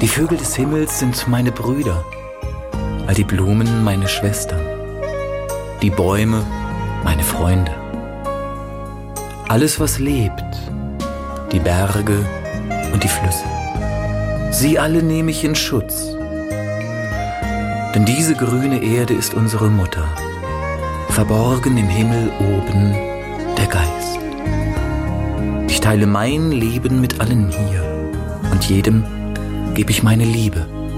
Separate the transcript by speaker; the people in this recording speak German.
Speaker 1: Die Vögel des Himmels sind meine Brüder, all die Blumen meine Schwestern, die Bäume meine Freunde. Alles, was lebt, die Berge und die Flüsse, sie alle nehme ich in Schutz. Denn diese grüne Erde ist unsere Mutter, verborgen im Himmel oben der Geist. Ich teile mein Leben mit allen hier und jedem gebe ich meine Liebe.